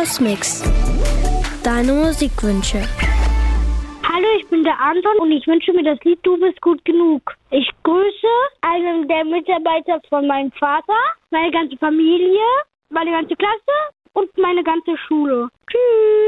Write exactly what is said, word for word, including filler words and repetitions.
Cosmix. Deine Musikwünsche. Hallo, ich bin der Anton und ich wünsche mir das Lied Du bist gut genug. Ich grüße einen der Mitarbeiter von meinem Vater, meine ganze Familie, meine ganze Klasse und meine ganze Schule. Tschüss.